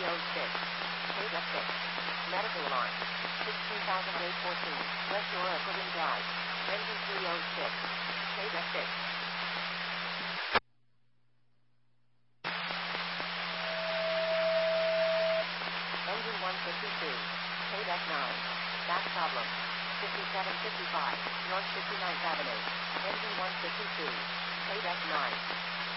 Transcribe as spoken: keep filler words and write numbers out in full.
oh six. Data six. Medical alarm. sixteen thousand eight hundred fourteen. West Oracle Drive. Engine three oh six. Data six. Engine one fifty-two. Data nine. Back problem. fifty-seven fifty-five. North fifty-ninth Avenue. Engine one fifty-two. Data nine.